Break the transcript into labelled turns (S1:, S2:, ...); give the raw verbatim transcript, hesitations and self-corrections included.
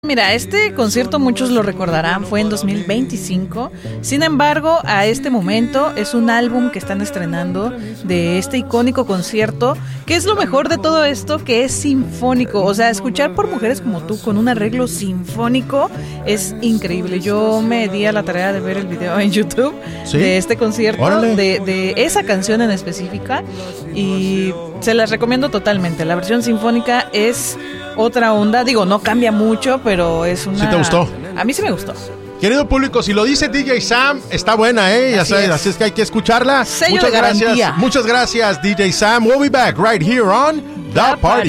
S1: Mira, este concierto muchos lo recordarán, fue en dos mil veinticinco. Sin embargo, a este momento es un álbum que están estrenando de este icónico concierto. ¿Qué es lo mejor de todo esto? Que es sinfónico. O sea, escuchar por mujeres como tú con un arreglo sinfónico es increíble. Yo me di a la tarea de ver el video en YouTube, ¿sí?, de este concierto, de, de esa canción en específica, y se las recomiendo totalmente. La versión sinfónica es otra onda, digo, no cambia mucho, pero es una...
S2: ¿Sí te gustó?
S1: A mí sí me gustó.
S2: Querido público, si lo dice D J Sam, está buena, ¿eh? Ya
S1: así
S2: sabes,
S1: es.
S2: así es que hay que escucharla.
S1: Sello
S2: Muchas
S1: de
S2: gracias.
S1: garantía.
S2: Muchas gracias, D J Sam. We'll be back right here on The, The Party. Party.